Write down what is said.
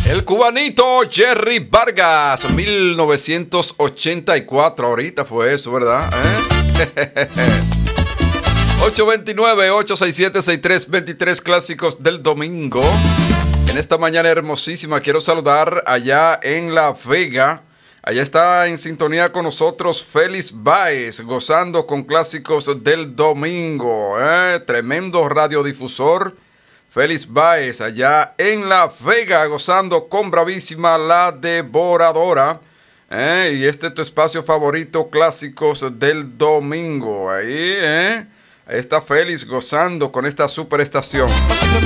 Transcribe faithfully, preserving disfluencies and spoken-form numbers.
El cubanito Jerry Vargas, mil novecientos ochenta y cuatro, ahorita fue eso, ¿verdad? ¿Eh? ocho dos nueve, ocho seis siete, seis tres dos tres, clásicos del domingo. En esta mañana hermosísima quiero saludar allá en La Vega. Allá está en sintonía con nosotros Félix Báez, gozando con clásicos del domingo. ¿eh? Tremendo radiodifusor. Félix Báez, allá en La Vega, gozando con bravísima La Devoradora. ¿eh? Y este es tu espacio favorito, clásicos del domingo. Ahí, ¿eh? Ahí está Félix gozando con esta superestación.